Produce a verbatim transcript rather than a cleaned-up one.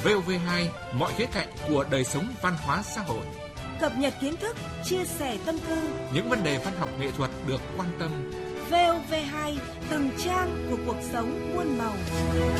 vê o vê hai, mọi khía cạnh của đời sống văn hóa xã hội. Cập nhật kiến thức, chia sẻ tâm tư. Những vấn đề văn học nghệ thuật được quan tâm. vê o vê hai, từng trang của cuộc sống muôn màu.